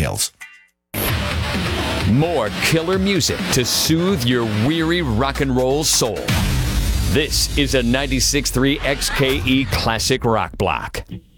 details. More killer music to soothe your weary rock and roll soul. This is a 96.3 XKE Classic Rock Block.